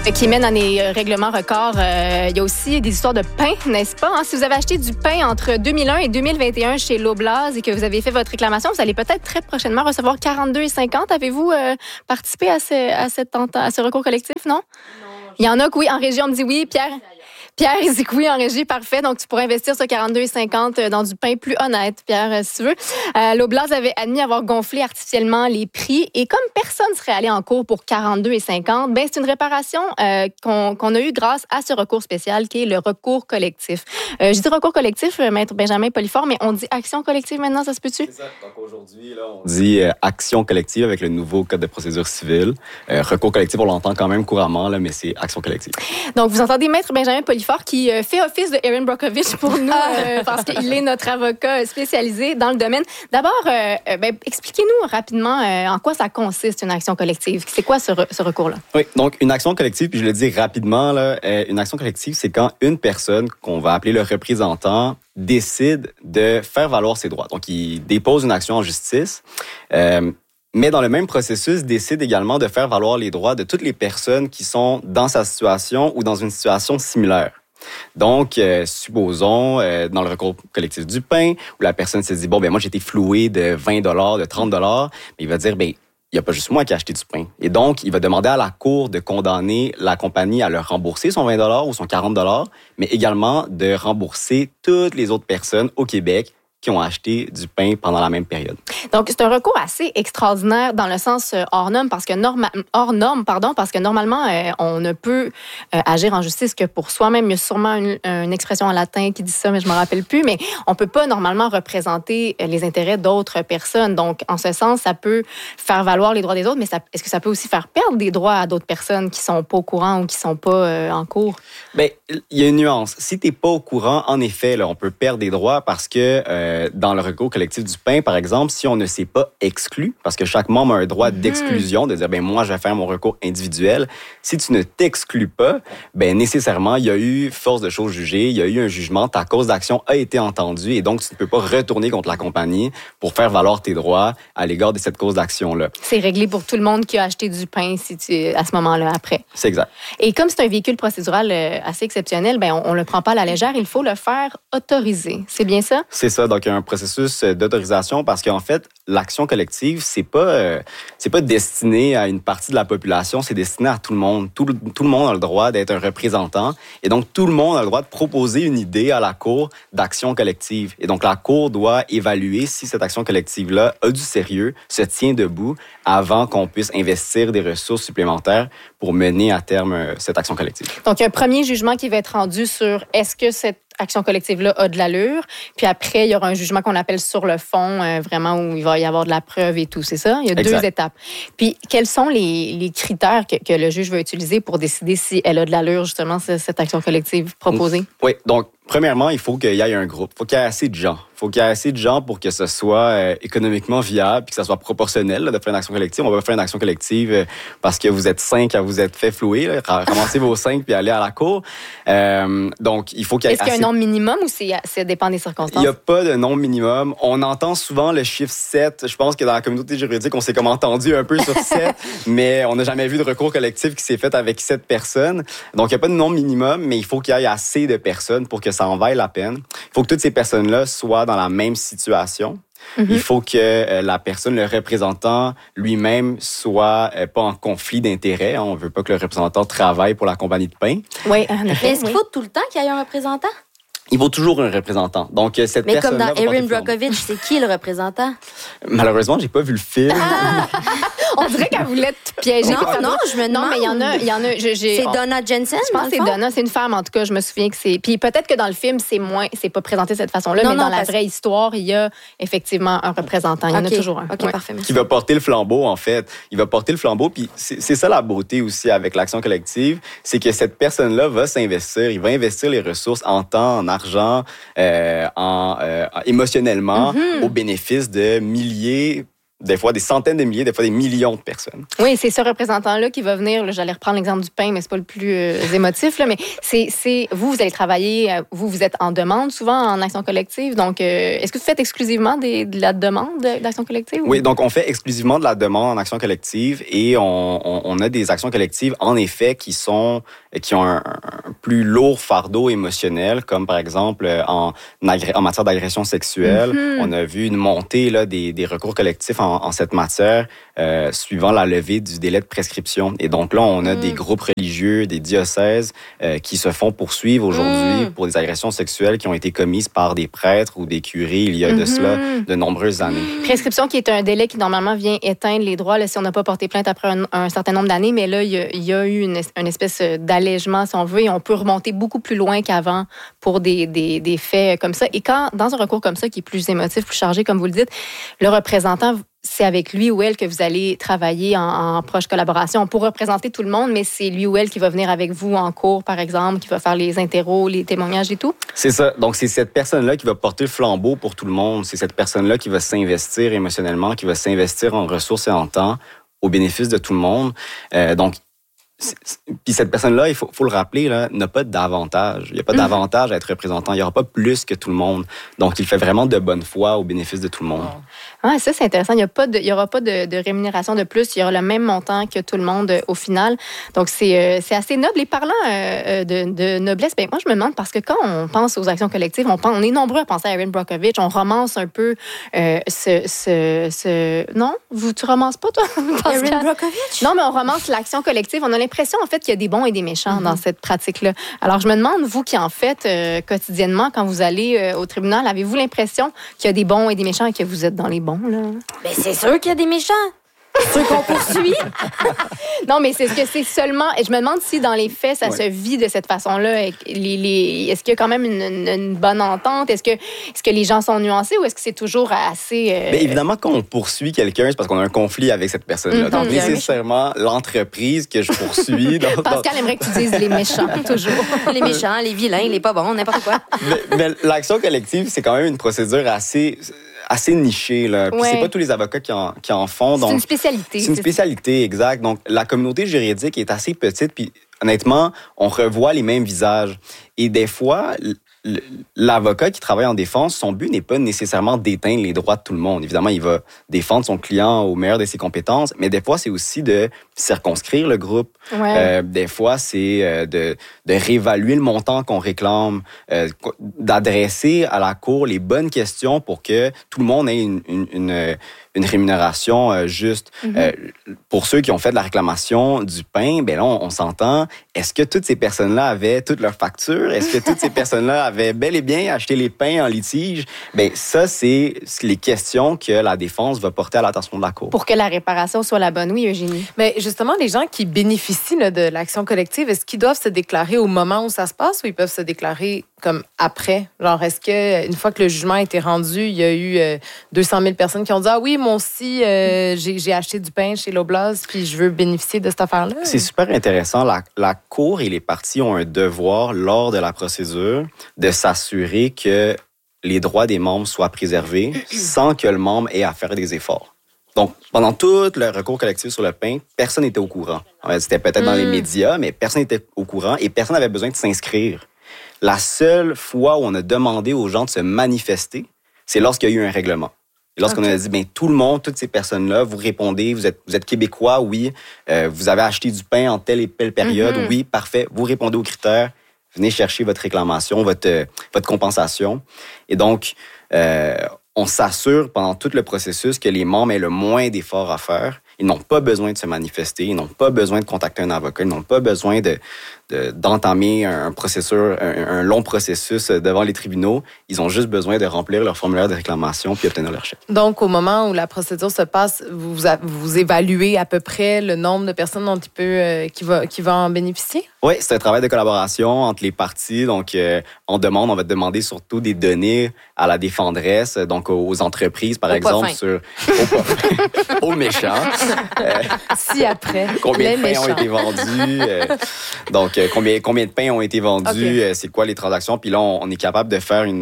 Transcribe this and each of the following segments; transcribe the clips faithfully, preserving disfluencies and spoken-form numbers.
qui mène à des règlements records. Euh, il y a aussi des histoires de pain, n'est-ce pas? Hein? Si vous avez acheté du pain entre deux mille un et deux mille vingt et un chez Loblaws et que vous avez fait votre réclamation, vous allez peut-être très prochainement recevoir quarante-deux virgule cinquante. Avez-vous euh, participé à ce, à, cette, à ce recours collectif, non? Non. Il y en a que oui, en régie, on me dit oui, Pierre. Pierre, il dit que oui, en régie, parfait. Donc, tu pourrais investir ce quarante-deux virgule cinquante dans du pain plus honnête, Pierre, si tu veux. Euh, Loblaws avait admis avoir gonflé artificiellement les prix. Et comme personne serait allé en cours pour quarante-deux virgule cinquante, ben c'est une réparation euh, qu'on, qu'on a eue grâce à ce recours spécial qui est le recours collectif. Euh, je dis recours collectif, Maître Benjamin Poiliefort, mais on dit action collective maintenant, ça se peut-tu? C'est ça. Donc, aujourd'hui, là, on dit euh, action collective avec le nouveau Code de procédure civile. Euh, recours collectif, on l'entend quand même couramment, là, mais c'est action collective. Donc, vous entendez Maître Benjamin Poiliefort qui euh, fait office de Erin Brockovich pour nous euh, parce qu'il est notre avocat spécialisé dans le domaine. D'abord, euh, ben, expliquez-nous rapidement euh, en quoi ça consiste une action collective. C'est quoi ce, re- ce recours-là? Oui, donc une action collective, puis je le dis rapidement, là, euh, une action collective, c'est quand une personne, qu'on va appeler le représentant, décide de faire valoir ses droits. Donc, il dépose une action en justice. Euh, mais dans le même processus, décide également de faire valoir les droits de toutes les personnes qui sont dans sa situation ou dans une situation similaire. Donc, euh, supposons, euh, dans le recours collectif du pain, où la personne se dit, bon, ben moi, j'ai été floué de vingt dollars, de trente dollars, mais il va dire, ben il n'y a pas juste moi qui ai acheté du pain. Et donc, il va demander à la cour de condamner la compagnie à leur rembourser son vingt dollars ou son quarante dollars, mais également de rembourser toutes les autres personnes au Québec qui ont acheté du pain pendant la même période. Donc, c'est un recours assez extraordinaire dans le sens hors norme, parce que, norma- hors norme, pardon, parce que normalement, euh, on ne peut euh, agir en justice que pour soi-même. Il y a sûrement une, une expression en latin qui dit ça, mais je ne me rappelle plus. Mais on ne peut pas normalement représenter les intérêts d'autres personnes. Donc, en ce sens, ça peut faire valoir les droits des autres, mais ça, est-ce que ça peut aussi faire perdre des droits à d'autres personnes qui ne sont pas au courant ou qui ne sont pas euh, en cours? Bien, il y a une nuance. Si tu n'es pas au courant, en effet, là, on peut perdre des droits parce que euh, dans le recours collectif du pain, par exemple, si on ne s'est pas exclu, parce que chaque membre a un droit d'exclusion, de dire, ben moi, je vais faire mon recours individuel. Si tu ne t'exclus pas, ben nécessairement, il y a eu force de chose jugée, il y a eu un jugement, ta cause d'action a été entendue et donc tu ne peux pas retourner contre la compagnie pour faire valoir tes droits à l'égard de cette cause d'action-là. C'est réglé pour tout le monde qui a acheté du pain si tu, à ce moment-là, après. C'est exact. Et comme c'est un véhicule procédural assez exceptionnel, ben on ne le prend pas à la légère, il faut le faire autoriser. C'est bien ça? C'est ça. Donc, il y a un processus d'autorisation parce qu'en fait, l'action collective, c'est pas, euh, c'est pas destiné à une partie de la population, c'est destiné à tout le monde. Tout, tout le monde a le droit d'être un représentant et donc tout le monde a le droit de proposer une idée à la Cour d'action collective. Et donc, la Cour doit évaluer si cette action collective-là a du sérieux, se tient debout avant qu'on puisse investir des ressources supplémentaires pour mener à terme cette action collective. Donc, il y a un premier jugement qui va être rendu sur est-ce que cette action collective-là a de l'allure. Puis après, il y aura un jugement qu'on appelle sur le fond, euh, vraiment où il va y avoir de la preuve et tout, c'est ça? Il y a exact. Deux étapes. Puis, quels sont les, les critères que, que le juge va utiliser pour décider si elle a de l'allure, justement, cette action collective proposée? Oui, donc, premièrement, il faut qu'il y ait un groupe. Il faut qu'il y ait assez de gens. Il faut qu'il y ait assez de gens pour que ce soit euh, économiquement viable puis que ça soit proportionnel là, de faire une action collective. On va pas faire une action collective euh, parce que vous êtes cinq à vous être fait flouer. Là, ramassez vos cinq puis aller à la cour. Euh, donc, il faut qu'il y ait Est-ce qu'il y a un nombre minimum ou c'est, ça dépend des circonstances? Il n'y a pas de nombre minimum. On entend souvent le chiffre sept. Je pense que dans la communauté juridique, on s'est comme entendu un peu sur sept, mais on n'a jamais vu de recours collectif qui s'est fait avec sept personnes. Donc, il n'y a pas de nombre minimum, mais il faut qu'il y ait assez de personnes pour que ça en vaille la peine. Il faut que toutes ces personnes-là soient dans la même situation. Mm-hmm. Il faut que euh, la personne, le représentant lui-même, soit euh, pas en conflit d'intérêts. On ne veut pas que le représentant travaille pour la compagnie de pain. Oui, en effet. Est-ce qu'il faut tout le temps qu'il y ait un représentant? Il faut toujours un représentant. Donc, cette Mais comme personne-là dans Erin Brockovich, c'est qui le représentant? Malheureusement, j'ai pas vu le film. Ah! On dirait qu'elle voulait te piéger. Non, non, je me demande. Non, mais il y en a, il y en a. Je, j'ai, c'est Donna Jensen. Je pense que c'est Donna, c'est une femme en tout cas. Je me souviens que c'est. Puis peut-être que dans le film, c'est moins, c'est pas présenté de cette façon-là, non, mais non, dans la vraie histoire, il y a effectivement un représentant. Il y en okay. a toujours un. Ok, ouais. parfait. Qui va porter le flambeau en fait. Il va porter le flambeau. Puis c'est, c'est ça la beauté aussi avec l'action collective, c'est que cette personne-là va s'investir. Il va investir les ressources en temps, en argent, euh, en euh, émotionnellement, mm-hmm. au bénéfice de milliers des fois des centaines de milliers, des fois des millions de personnes. Oui, c'est ce représentant-là qui va venir. Là, j'allais reprendre l'exemple du pain, mais c'est pas le plus euh, émotif. Là, mais c'est, c'est vous, vous allez travailler, euh, vous, vous êtes en demande souvent en action collective. Donc, euh, est-ce que vous faites exclusivement des, de la demande d'action collective? Oui, donc on fait exclusivement de la demande en action collective et on, on, on a des actions collectives, en effet, qui sont qui ont un, un plus lourd fardeau émotionnel, comme par exemple en, en matière d'agression sexuelle. Mm-hmm. On a vu une montée là, des, des recours collectifs en, en cette matière euh, suivant la levée du délai de prescription. Et donc là, on a mm. des groupes religieux, des diocèses euh, qui se font poursuivre aujourd'hui mm. pour des agressions sexuelles qui ont été commises par des prêtres ou des curés il y a mm-hmm. de cela de nombreuses années. Prescription qui est un délai qui normalement vient éteindre les droits là, si on n'a pas porté plainte après un, un certain nombre d'années, mais là, il y a, il y a eu une, une espèce d'allègement, si on veut, et on peut remonter beaucoup plus loin qu'avant pour des, des, des faits comme ça. Et quand, dans un recours comme ça, qui est plus émotif, plus chargé, comme vous le dites, le représentant, c'est avec lui ou elle que vous allez travailler en, en proche collaboration pour représenter tout le monde, mais c'est lui ou elle qui va venir avec vous en cours, par exemple, qui va faire les interros, les témoignages et tout? C'est ça. Donc, c'est cette personne-là qui va porter le flambeau pour tout le monde. C'est cette personne-là qui va s'investir émotionnellement, qui va s'investir en ressources et en temps au bénéfice de tout le monde. Euh, donc, puis cette personne-là, il faut, faut le rappeler, là, n'a pas d'avantage. Il n'y a pas mmh. d'avantage à être représentant. Il n'y aura pas plus que tout le monde. Donc, il fait vraiment de bonne foi au bénéfice de tout le monde. Ah, ça, c'est intéressant. Il n'y aura pas de, de rémunération de plus. Il y aura le même montant que tout le monde euh, au final. Donc, c'est, euh, c'est assez noble. Et parlant euh, de, de noblesse, ben, moi, je me demande, parce que quand on pense aux actions collectives, on, pense, on est nombreux à penser à Erin Brockovich. On romance un peu euh, ce, ce, ce... Non? Vous, tu romances pas, toi? Erin Brockovich? Non, mais on romance l'action collective. On a l'impression, en fait, qu'il y a des bons et des méchants mm-hmm. dans cette pratique-là. Alors, je me demande, vous qui en faites euh, quotidiennement, quand vous allez euh, au tribunal, avez-vous l'impression qu'il y a des bons et des méchants et que vous êtes dans les bons, là? Ben, c'est sûr qu'il y a des méchants. Ceux qu'on poursuit. Non, mais c'est ce que c'est seulement... Je me demande si, dans les faits, ça ouais. se vit de cette façon-là. Les, les... Est-ce qu'il y a quand même une, une, une bonne entente? Est-ce que, est-ce que les gens sont nuancés ou est-ce que c'est toujours assez... Euh... Bien, évidemment, quand on poursuit quelqu'un, c'est parce qu'on a un conflit avec cette personne-là. Mm-hmm. Donc, nécessairement, l'entreprise que je poursuis... Dans, Pascal dans... aimerait que tu dises les méchants, toujours. Les méchants, les vilains, les pas bons, n'importe quoi. mais, mais l'action collective, c'est quand même une procédure assez... assez niché, là. Puis ouais. c'est pas tous les avocats qui en, qui en font. Donc, c'est une spécialité. C'est une spécialité, c'est... exact. Donc, la communauté juridique est assez petite, puis honnêtement, on revoit les mêmes visages. Et des fois, l'avocat qui travaille en défense, son but n'est pas nécessairement d'éteindre les droits de tout le monde. Évidemment, il va défendre son client au meilleur de ses compétences, mais des fois, c'est aussi de circonscrire le groupe. Ouais. Euh, des fois, c'est de, de réévaluer le montant qu'on réclame, euh, d'adresser à la cour les bonnes questions pour que tout le monde ait une, une, une, une rémunération euh, juste. Mm-hmm. Euh, pour ceux qui ont fait de la réclamation du pain, ben là, on, on s'entend. Est-ce que toutes ces personnes-là avaient toutes leurs factures? Est-ce que toutes ces personnes-là avaient bel et bien acheté les pains en litige? Ben ça, c'est les questions que la défense va porter à l'attention de la cour. Pour que la réparation soit la bonne, oui, Eugénie. Mais justement, les gens qui bénéficient là, de l'action collective, est-ce qu'ils doivent se déclarer au moment où ça se passe ou ils peuvent se déclarer comme après? Genre, est-ce qu'une fois que le jugement a été rendu, il y a eu euh, deux cent mille personnes qui ont dit « Ah oui, moi aussi, euh, j'ai, j'ai acheté du pain chez l'Oblast, puis je veux bénéficier de cette affaire-là. » C'est super intéressant. La, la Cour et les parties ont un devoir, lors de la procédure, de s'assurer que les droits des membres soient préservés sans que le membre ait à faire des efforts. Donc, pendant tout le recours collectif sur le pain, personne n'était au courant. En fait, c'était peut-être mmh. dans les médias, mais personne n'était au courant et personne n'avait besoin de s'inscrire. La seule fois où on a demandé aux gens de se manifester, c'est lorsqu'il y a eu un règlement. Et lorsqu'on okay. a dit, bien, tout le monde, toutes ces personnes-là, vous répondez, vous êtes, vous êtes Québécois, oui, euh, vous avez acheté du pain en telle et telle période, mm-hmm. oui, parfait, vous répondez aux critères, venez chercher votre réclamation, votre, euh, votre compensation. Et donc, euh, on s'assure pendant tout le processus que les membres aient le moins d'efforts à faire. Ils n'ont pas besoin de se manifester, ils n'ont pas besoin de contacter un avocat, ils n'ont pas besoin de, de, d'entamer un, processus, un, un long processus devant les tribunaux. Ils ont juste besoin de remplir leur formulaire de réclamation puis obtenir leur chèque. Donc, au moment où la procédure se passe, vous, vous évaluez à peu près le nombre de personnes dont il peut, euh, qui, va, qui va en bénéficier? Oui, c'est un travail de collaboration entre les parties. Donc, euh, on demande, on va demander surtout des données à la défendresse, donc aux entreprises, par au exemple, sur aux, aux méchants. Euh, si après, combien de pains ont été vendus? Euh, donc, euh, combien, combien de pains ont été vendus? Okay. Euh, c'est quoi les transactions? Puis là, on, on est capable de faire une,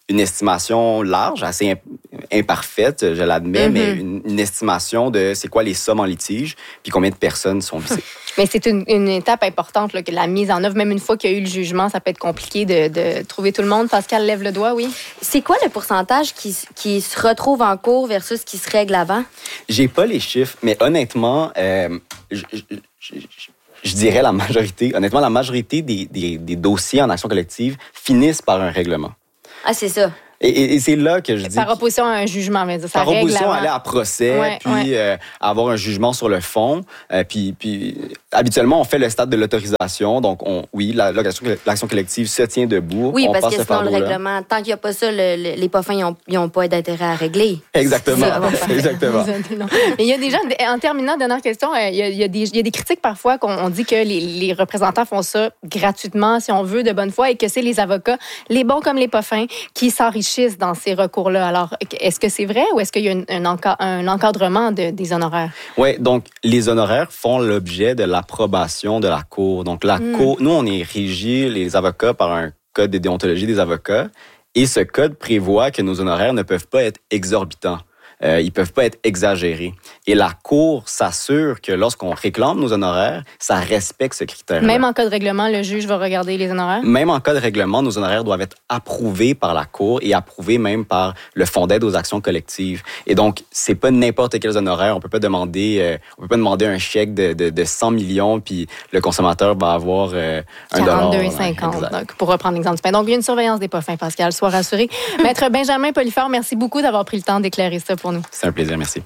une estimation large, assez imparfaite, je l'admets, mm-hmm. mais une, une estimation de c'est quoi les sommes en litige, puis combien de personnes sont visées. Mais c'est une, une étape importante, là, que la mise en œuvre, même une fois qu'il y a eu le jugement, ça peut être compliqué de, de trouver tout le monde. Pascal lève le doigt, oui. C'est quoi le pourcentage qui, qui se retrouve en cours versus qui se règle avant? J'ai pas les chiffres, mais honnêtement, euh, je, je, je, je dirais la majorité, honnêtement, la majorité des, des, des dossiers en action collective finissent par un règlement. Ah, c'est ça. Et, et, et c'est là que je dis... Par opposition à un jugement, mais ça Par règle opposition avant. à aller à procès, ouais, puis ouais. Euh, avoir un jugement sur le fond. Euh, puis, puis habituellement, on fait le stade de l'autorisation. Donc, on, oui, la, l'action, l'action collective se tient debout. Oui, on parce passe que ce sinon, le fardeau-là. règlement, tant qu'il n'y a pas ça, le, le, les parfums, ils n'ont pas d'intérêt à régler. Exactement. Exactement. Mais il y a des gens, en terminant, dernière question, il y a, il y a, des, il y a des critiques parfois qu'on on dit que les, les représentants font ça gratuitement, si on veut, de bonne foi, et que c'est les avocats, les bons comme les pas fins, qui s'enrichissent dans ces recours-là. Alors, est-ce que c'est vrai ou est-ce qu'il y a un, un, un encadrement de, des honoraires? Oui, donc les honoraires font l'objet de l'approbation de la Cour. Donc, la mm. Cour, nous, on est régis, les avocats, par un code de déontologie des avocats, et ce code prévoit que nos honoraires ne peuvent pas être exorbitants. Euh, ils peuvent pas être exagérés. Et la Cour s'assure que lorsqu'on réclame nos honoraires, ça respecte ce critère. Même en cas de règlement, le juge va regarder les honoraires? Même en cas de règlement, nos honoraires doivent être approuvés par la Cour et approuvés même par le Fonds d'aide aux actions collectives. Et donc, c'est pas n'importe quels honoraires. On peut pas demander, euh, on peut pas demander un chèque de, de, de cent millions puis le consommateur va avoir euh, un dollar. quarante-deux virgule cinquante, donc, pour reprendre l'exemple du pain. Donc, il y a une surveillance des pas fins, Pascal. Sois rassuré. Maître Benjamin Poilievre, merci beaucoup d'avoir pris le temps d'éclairer ça pour nous. C'est un plaisir, merci.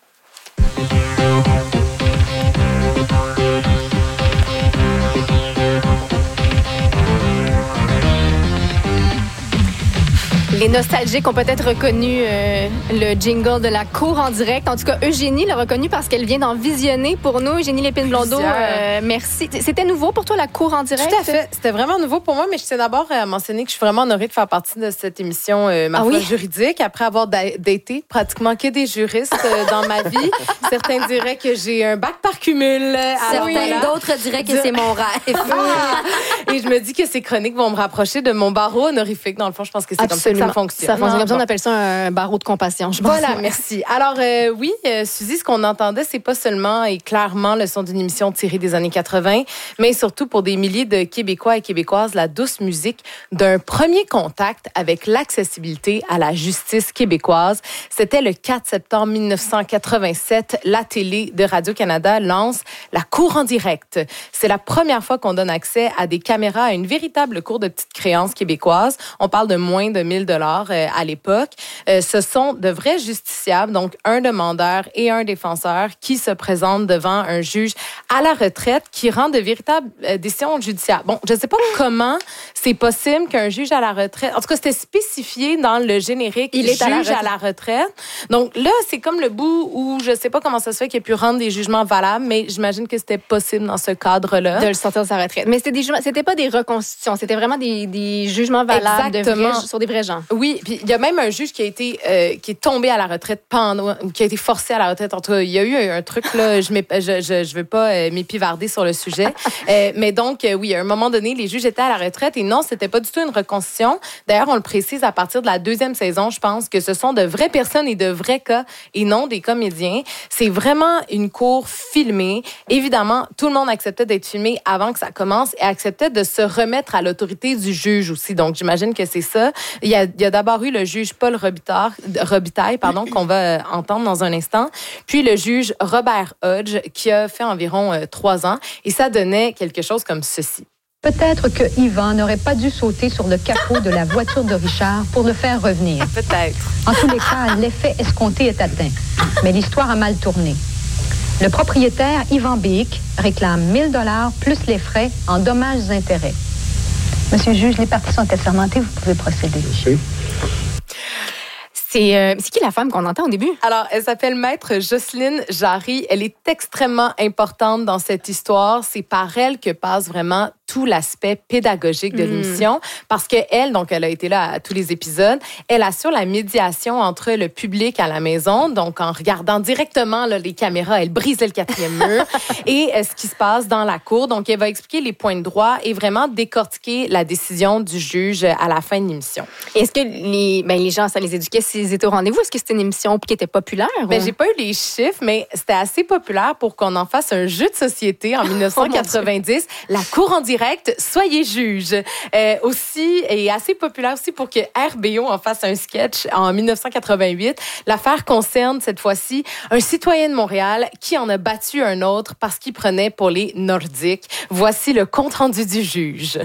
Les nostalgiques ont peut-être reconnu euh, le jingle de la Cour en direct. En tout cas, Eugénie l'a reconnu parce qu'elle vient d'en visionner pour nous. Eugénie Lépine-Blondeau, euh, merci. C'était nouveau pour toi, la Cour en direct? Tout à fait. C'était vraiment nouveau pour moi, mais je tiens d'abord à mentionner que je suis vraiment honorée de faire partie de cette émission euh, ma ah, foi oui? juridique, après avoir daté pratiquement que des juristes euh, dans ma vie. Certains diraient que j'ai un bac par cumul. Certains voilà. D'autres diraient que c'est mon rêve. Ah! Et je me dis que ces chroniques vont me rapprocher de mon barreau honorifique. Dans le fond, je pense que c'est Absolument. comme ça que ça fonctionne. Ça fonctionne comme ça, bon. on appelle ça un barreau de compassion, je pense. Voilà, ouais. merci. Alors, euh, oui, euh, Suzy, ce qu'on entendait, c'est pas seulement et clairement le son d'une émission tirée des années quatre-vingt, mais surtout pour des milliers de Québécois et Québécoises, la douce musique d'un premier contact avec l'accessibilité à la justice québécoise. C'était le quatre septembre mille neuf cent quatre-vingt-sept. La télé de Radio-Canada lance la Cour en direct. C'est la première fois qu'on donne accès à des caméras à une véritable cour de petites créances québécoises. On parle de moins de mille dollars euh, à l'époque. Euh, ce sont de vrais justiciables, donc un demandeur et un défenseur qui se présentent devant un juge à la retraite qui rend de véritables euh, décisions judiciaires. Bon, je ne sais pas comment c'est possible qu'un juge à la retraite... En tout cas, c'était spécifié dans le générique. Il est juge à la retraite. à la retraite. Donc là, c'est comme le bout où je ne sais pas comment ça se fait qu'il ait pu rendre des jugements valables, mais j'imagine que c'était possible dans ce cadre-là. De le sortir de sa retraite. Mais c'était des jugements, c'était pas des reconstitutions, c'était vraiment des, des jugements valables de vrais, sur des vrais gens. Oui, puis il y a même un juge qui a été euh, qui est tombé à la retraite pendant ou qui a été forcé à la retraite. En tout cas, il y a eu un, un truc là, je je je, je veux pas euh, m'épivarder sur le sujet. euh, mais donc euh, oui, à un moment donné, les juges étaient à la retraite et non, c'était pas du tout une reconstitution. D'ailleurs, on le précise à partir de la deuxième saison, je pense que ce sont de vraies personnes et de vrais cas et non des comédiens. C'est vraiment une cour filmée. Évidemment, tout le monde acceptait d'être filmé avant que ça commence et acceptait de se remettre à l'autorité du juge aussi. Donc, j'imagine que c'est ça. Il y a, il y a d'abord eu le juge Paul Robitaille, Robitaille pardon, qu'on va entendre dans un instant, puis le juge Robert Hodge qui a fait environ euh, trois ans et ça donnait quelque chose comme ceci. Peut-être que Yvan n'aurait pas dû sauter sur le capot de la voiture de Richard pour le faire revenir. Peut-être. En tous les cas, l'effet escompté est atteint. Mais l'histoire a mal tourné. Le propriétaire, Yvan Bic, réclame mille dollars plus les frais en dommages et intérêts. Monsieur le juge, les parties sont assermentées, vous pouvez procéder. Merci. C'est, euh, c'est qui la femme qu'on entend au début? Alors, elle s'appelle Maître Jocelyne Jarry. Elle est extrêmement importante dans cette histoire. C'est par elle que passe vraiment tout l'aspect pédagogique de mmh. l'émission parce qu'elle, donc, elle a été là à tous les épisodes. Elle assure la médiation entre le public à la maison. Donc, en regardant directement là, les caméras, elle brise le quatrième mur et euh, ce qui se passe dans la cour. Donc, elle va expliquer les points de droit et vraiment décortiquer la décision du juge à la fin de l'émission. Est-ce que les, ben, les gens, ça les éduquait s'ils étaient au rendez-vous? Est-ce que c'était une émission qui était populaire? Ben, ou... j'ai pas eu les chiffres, mais c'était assez populaire pour qu'on en fasse un jeu de société en dix-neuf cent quatre-vingt-dix. Oh, la cour en direct, soyez juge. Euh, aussi, et assez populaire aussi pour que R B O en fasse un sketch en dix-neuf cent quatre-vingt-huit. L'affaire concerne cette fois-ci un citoyen de Montréal qui en a battu un autre parce qu'il prenait pour les Nordiques. Voici le compte-rendu du juge.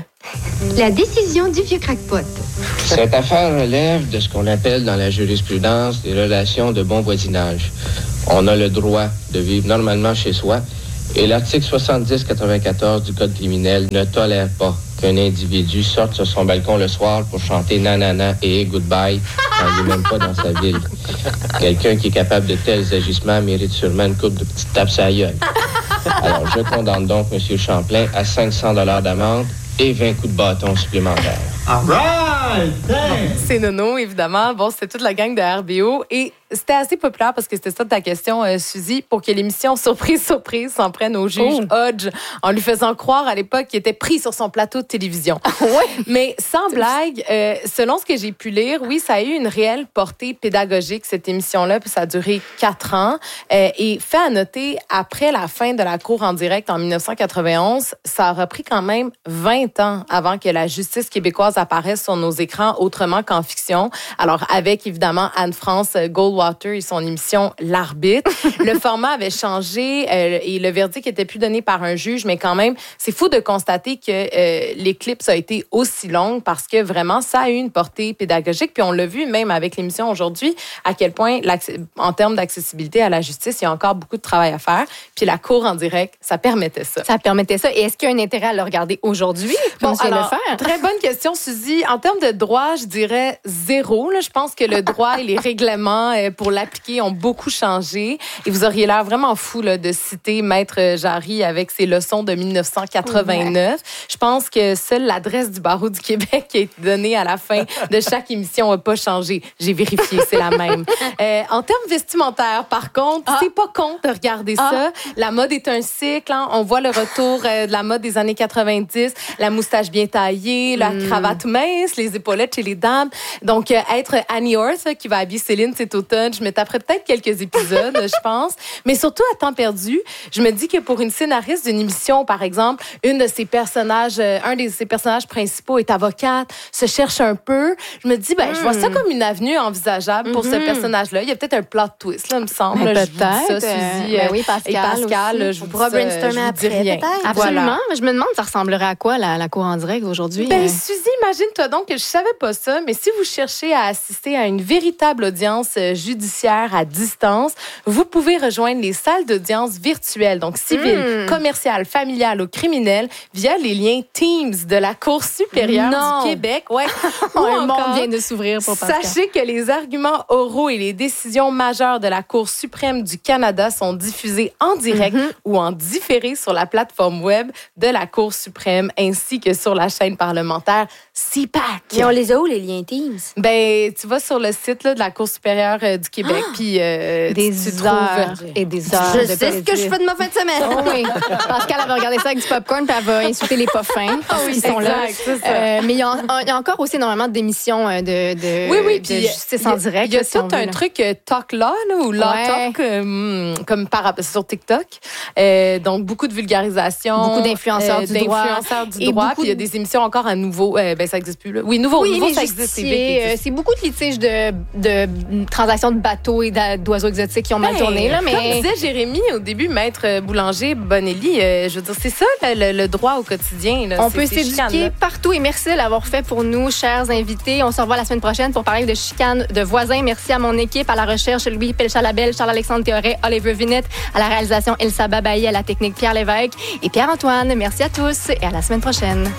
La décision du vieux crackpot. Cette affaire relève de ce qu'on appelle dans la jurisprudence des relations de bon voisinage. On a le droit de vivre normalement chez soi et l'article soixante-dix quatre-vingt-quatorze du Code criminel ne tolère pas qu'un individu sorte sur son balcon le soir pour chanter nanana et goodbye quand il n'est même pas dans sa ville. Quelqu'un qui est capable de tels agissements mérite sûrement une coupe de petites tapes à la gueule. Alors, je condamne donc M. Champlain à cinq cents dollars d'amende et vingt coups de bâton supplémentaires. All right! C'est Nono, évidemment. Bon, c'était toute la gang de R B O et c'était assez populaire parce que c'était ça ta question, euh, Suzy, pour que l'émission Surprise, Surprise s'en prenne au juge oh. Hodge en lui faisant croire à l'époque qu'il était pris sur son plateau de télévision. Ouais. Mais sans blague, euh, selon ce que j'ai pu lire, oui, ça a eu une réelle portée pédagogique, cette émission-là, puis ça a duré quatre ans. Euh, et fait à noter, après la fin de la cour en direct en dix-neuf cent quatre-vingt-onze, ça a repris quand même vingt ans avant que la justice québécoise apparaisse sur nos écrans autrement qu'en fiction. Alors, avec évidemment Anne-France Goldwater et son émission L'Arbitre. Le format avait changé euh, et le verdict était plus donné par un juge, mais quand même, c'est fou de constater que euh, l'éclipse a été aussi longue parce que vraiment, ça a eu une portée pédagogique. Puis on l'a vu même avec l'émission aujourd'hui, à quel point, en termes d'accessibilité à la justice, il y a encore beaucoup de travail à faire. Puis la cour en direct, ça permettait ça. Ça permettait ça. Et est-ce qu'il y a un intérêt à le regarder aujourd'hui? Bon, alors, le faire? Très bonne question, Suzy. En termes de droit, je dirais zéro. Là. Je pense que le droit et les règlements euh, pour l'appliquer ont beaucoup changé. Et vous auriez l'air vraiment fou là, de citer Maître Jarry avec ses leçons de dix-neuf cent quatre-vingt-neuf. Ouais. Je pense que seule l'adresse du barreau du Québec qui a été donnée à la fin de chaque émission n'a pas changé. J'ai vérifié, c'est la même. Euh, en termes vestimentaires, par contre, ah. c'est pas con de regarder ah. ça. La mode est un cycle. Hein. On voit le retour euh, de la mode des années quatre-vingt-dix. La moustache bien taillée, la mm. cravate mince, les épaulettes chez les dames. Donc, euh, être Annie Orth, qui va habiller Céline cet automne, je me taperais peut-être quelques épisodes, je pense. Mais surtout, à temps perdu, je me dis que pour une scénariste d'une émission, par exemple, une de ses personnages, euh, un de ses personnages principaux est avocate, se cherche un peu. Je me dis, ben, mm. je vois ça comme une avenue envisageable mm-hmm. pour ce personnage-là. Il y a peut-être un plot twist, là, me semble. Ben, là, peut-être. Je vous dis ça, Suzy. Ben oui, Pascal. Et Pascal, aussi. je vous On pourra brainstormer après, rien. peut-être. Absolument. Voilà. Je me demande, ça ressemblerait à quoi, la, la cour en direct aujourd'hui? Ben, Suzy, imagine-toi donc que je savais pas ça, mais si vous cherchez à assister à une véritable audience judiciaire à distance, vous pouvez rejoindre les salles d'audience virtuelles, donc civiles, mmh. commerciales, familiales ou criminelles, via les liens Teams de la Cour supérieure non. du Québec. Ouais. Un monde vient de s'ouvrir pour Pascal. Sachez que les arguments oraux et les décisions majeures de la Cour suprême du Canada sont diffusés en direct mmh. ou en différé sur la plateforme web de la Cour suprême ainsi que sur la chaîne parlementaire C PAC. Et on les a où, les liens Teams? Ben, tu vas sur le site là, de la Cour supérieure euh, du Québec, ah! puis euh, des tu heures trouves... et des heures. Je de sais ce que je fais de ma fin de semaine. Oh oui. Pascal avait regardé ça avec du popcorn, puis elle va insulter les pas fins. Ah oui, ils sont là. C'est ça. Euh, mais il y, a, il y a encore aussi énormément d'émissions de, de, oui, oui, de puis justice en direct. Il y a là, tout si on veut, un là. truc euh, Talk Law là, ou Law ouais. Talk, euh, comme par, sur TikTok. Euh, donc, beaucoup de vulgarisation. Beaucoup d'influenceurs euh, du droit. D'influenceurs du Et droit. beaucoup Puis il y a des émissions encore à nouveau. Euh, ben, ça n'existe plus. Là. Oui, nouveau, oui, nouveau les ça existe. justiciers, c'est beaucoup de litiges de, de transactions de bateaux et d'oiseaux exotiques qui ont mal ben, tourné. Là, mais... Comme disait Jérémy au début, Maître Boulanger Bonelli, euh, je veux dire, c'est ça le, le droit au quotidien. Là. On c'est, peut c'est s'éduquer chicane, partout et merci de l'avoir fait pour nous, chers invités. On se revoit la semaine prochaine pour parler de chicane de voisins. Merci à mon équipe, à la recherche, Louis Pelchalabel, Charles-Alexandre Théoret, Oliver Vinette, à la réalisation Elsa Babayi, à la technique Pierre Lévesque et Pierre-Antoine. Merci à tous et à la semaine prochaine.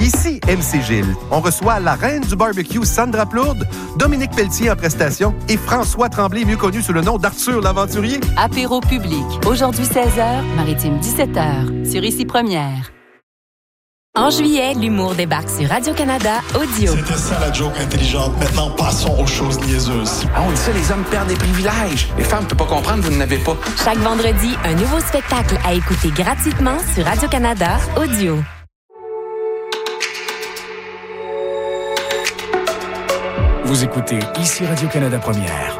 Ici M C Gilles. On reçoit la reine du barbecue Sandra Plourde, Dominique Pelletier en prestation et François Tremblay, mieux connu sous le nom d'Arthur l'Aventurier. Apéro public. Aujourd'hui seize heures, Maritime dix-sept heures. Sur Ici Première. En juillet, l'humour débarque sur Radio-Canada Audio. C'était ça la joke intelligente. Maintenant, passons aux choses niaiseuses. Ah, on dit ça, les hommes perdent des privilèges. Les femmes ne peuvent pas comprendre, vous n'en avez pas. Chaque vendredi, un nouveau spectacle à écouter gratuitement sur Radio-Canada Audio. Vous écoutez Ici Radio-Canada Première.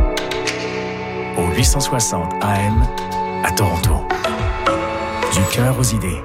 Au huit cent soixante A M à Toronto. Du cœur aux idées.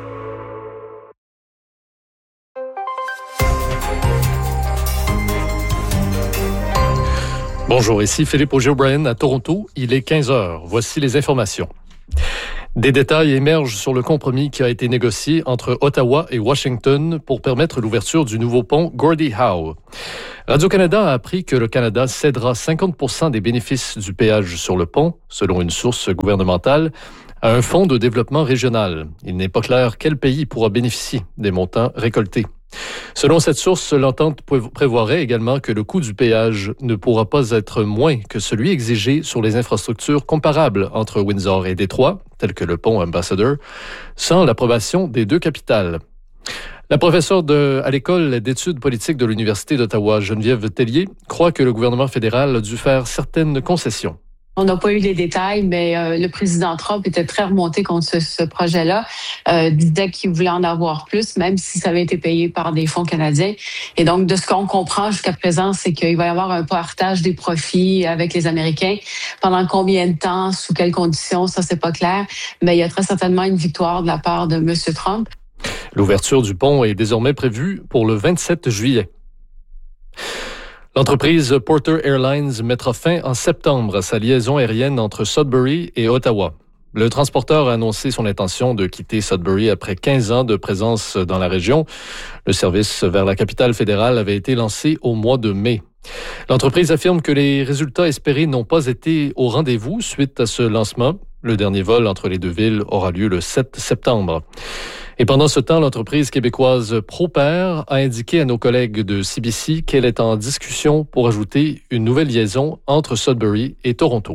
Bonjour, ici Philippe Auger-O'Brien à Toronto. Il est quinze heures. Voici les informations. Des détails émergent sur le compromis qui a été négocié entre Ottawa et Washington pour permettre l'ouverture du nouveau pont Gordie Howe. Radio-Canada a appris que le Canada cédera cinquante pour cent des bénéfices du péage sur le pont, selon une source gouvernementale, à un fonds de développement régional. Il n'est pas clair quel pays pourra bénéficier des montants récoltés. Selon cette source, l'entente prévoirait également que le coût du péage ne pourra pas être moins que celui exigé sur les infrastructures comparables entre Windsor et Détroit, telles que le pont Ambassador, sans l'approbation des deux capitales. La professeure de, à l'école d'études politiques de l'Université d'Ottawa, Geneviève Tellier, croit que le gouvernement fédéral a dû faire certaines concessions. On n'a pas eu les détails, mais euh, le président Trump était très remonté contre ce, ce projet-là, euh, disait qu'il voulait en avoir plus, même si ça avait été payé par des fonds canadiens. Et donc, de ce qu'on comprend jusqu'à présent, c'est qu'il va y avoir un partage des profits avec les Américains. Pendant combien de temps, sous quelles conditions, ça, c'est pas clair. Mais il y a très certainement une victoire de la part de M. Trump. L'ouverture du pont est désormais prévue pour le vingt-sept juillet. L'entreprise Porter Airlines mettra fin en septembre à sa liaison aérienne entre Sudbury et Ottawa. Le transporteur a annoncé son intention de quitter Sudbury après quinze ans de présence dans la région. Le service vers la capitale fédérale avait été lancé au mois de mai. L'entreprise affirme que les résultats espérés n'ont pas été au rendez-vous suite à ce lancement. Le dernier vol entre les deux villes aura lieu le sept septembre. Et pendant ce temps, l'entreprise québécoise ProPair a indiqué à nos collègues de C B C qu'elle est en discussion pour ajouter une nouvelle liaison entre Sudbury et Toronto.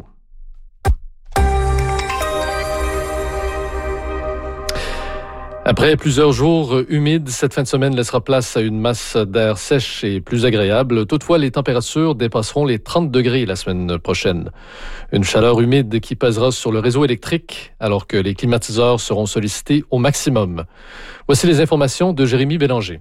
Après plusieurs jours humides, cette fin de semaine laissera place à une masse d'air sèche et plus agréable. Toutefois, les températures dépasseront les trente degrés la semaine prochaine. Une chaleur humide qui pèsera sur le réseau électrique alors que les climatiseurs seront sollicités au maximum. Voici les informations de Jérémy Bélanger.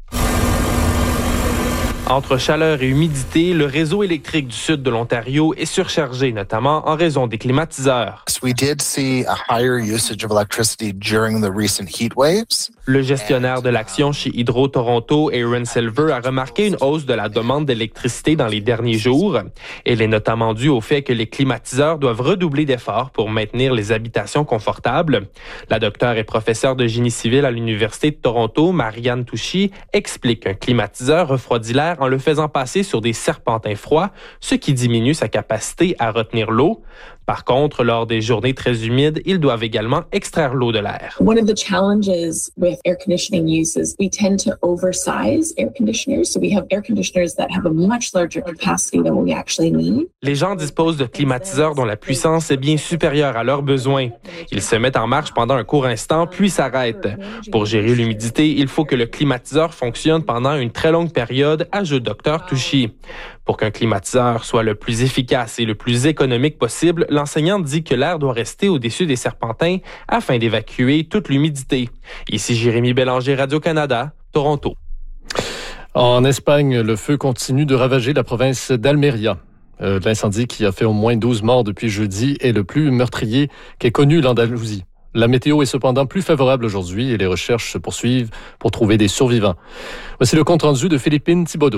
Entre chaleur et humidité, le réseau électrique du sud de l'Ontario est surchargé, notamment en raison des climatiseurs. We did see a higher usage of electricity during the recent heat waves. Le gestionnaire de l'action chez Hydro Toronto, Aaron Silver, a remarqué une hausse de la demande d'électricité dans les derniers jours. Elle est notamment due au fait que les climatiseurs doivent redoubler d'efforts pour maintenir les habitations confortables. La docteure et professeure de génie civil à l'Université de Toronto, Marianne Touchy, explique qu'un climatiseur refroidit l'air en le faisant passer sur des serpentins froids, ce qui diminue sa capacité à retenir l'eau. Par contre, lors des journées très humides, ils doivent également extraire l'eau de l'air. One of the challenges with air conditioning use is we tend to oversize air conditioners, so we have air conditioners that have a much larger capacity than we actually need. Les gens disposent de climatiseurs dont la puissance est bien supérieure à leurs besoins. Ils se mettent en marche pendant un court instant, puis s'arrêtent. Pour gérer l'humidité, il faut que le climatiseur fonctionne pendant une très longue période, ajoute Dr Touchy. Pour qu'un climatiseur soit le plus efficace et le plus économique possible, l'enseignante dit que l'air doit rester au-dessus des serpentins afin d'évacuer toute l'humidité. Ici Jérémy Bélanger, Radio-Canada, Toronto. En Espagne, le feu continue de ravager la province d'Almeria. Euh, l'incendie qui a fait au moins douze morts depuis jeudi est le plus meurtrier qu'ait connu l'Andalousie. La météo est cependant plus favorable aujourd'hui et les recherches se poursuivent pour trouver des survivants. Voici le compte-rendu de Philippine Thibodeau.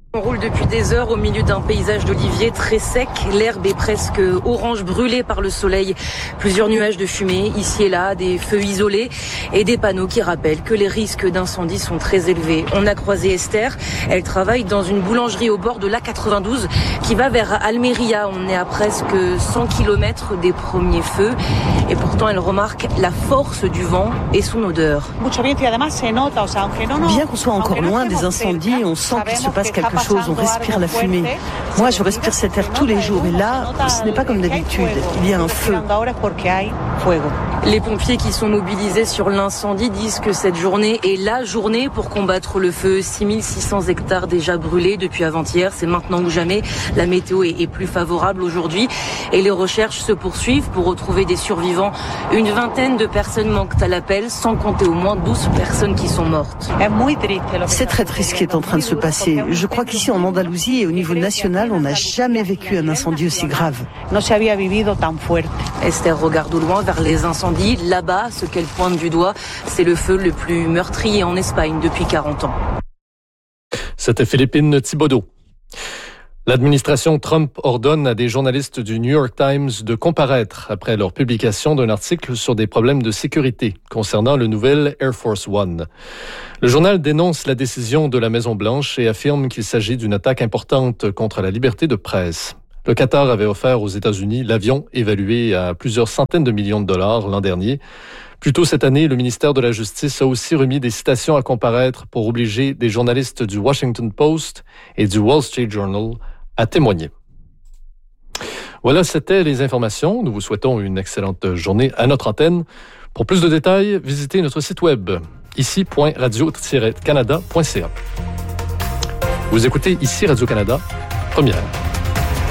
On roule depuis des heures au milieu d'un paysage d'oliviers très sec. L'herbe est presque orange, brûlée par le soleil. Plusieurs nuages de fumée, ici et là, des feux isolés et des panneaux qui rappellent que les risques d'incendie sont très élevés. On a croisé Esther. Elle travaille dans une boulangerie au bord de l'A quatre-vingt-douze qui va vers Almeria. On est à presque cent kilomètres des premiers feux. Et pourtant, elle remarque la force du vent et son odeur. Bien qu'on soit encore loin des incendies, on sent qu'il se passe quelque chose, on respire la fumée. Moi, je respire cet air tous les jours et là, ce n'est pas comme d'habitude. Il y a un feu. Les pompiers qui sont mobilisés sur l'incendie disent que cette journée est la journée pour combattre le feu. six mille six cents hectares déjà brûlés depuis avant-hier. C'est maintenant ou jamais. La météo est plus favorable aujourd'hui et les recherches se poursuivent pour retrouver des survivants. Une vingtaine de personnes manquent à l'appel, sans compter au moins douze personnes qui sont mortes. C'est très triste ce qui est en train de se passer. Je crois qu'ici en Andalousie et au niveau national, on n'a jamais vécu un incendie aussi grave. Esther regarde au loin vers les incendies. Là-bas, ce qu'elle pointe du doigt, c'est le feu le plus meurtrier en Espagne depuis quarante ans. C'était Philippine Thibodeau. L'administration Trump ordonne à des journalistes du New York Times de comparaître après leur publication d'un article sur des problèmes de sécurité concernant le nouvel Air Force One. Le journal dénonce la décision de la Maison-Blanche et affirme qu'il s'agit d'une attaque importante contre la liberté de presse. Le Qatar avait offert aux États-Unis l'avion évalué à plusieurs centaines de millions de dollars l'an dernier. Plus tôt cette année, le ministère de la Justice a aussi remis des citations à comparaître pour obliger des journalistes du Washington Post et du Wall Street Journal à témoigner. Voilà, c'était les informations. Nous vous souhaitons une excellente journée à notre antenne. Pour plus de détails, visitez notre site web ici point radio tiret canada point c a. Vous écoutez Ici Radio-Canada, première.